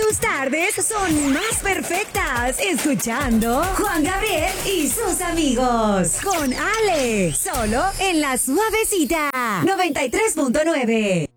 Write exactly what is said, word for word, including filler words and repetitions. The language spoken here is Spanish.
Tus tardes son más perfectas escuchando Juan Gabriel y sus amigos con Ale, solo en La Suavecita noventa y tres punto nueve.